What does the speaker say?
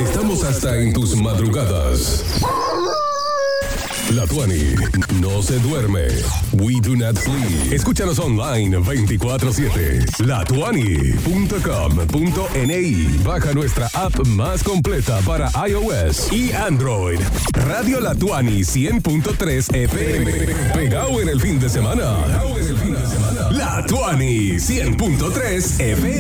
Estamos hasta en tus madrugadas. La Tuani no se duerme. We do not sleep. Escúchanos online 24/7. latuani.com.ni. Baja nuestra app más completa para iOS y Android. Radio La Tuani 100.3 FM. Pegado en el fin de semana. La Tuani 100.3 FM.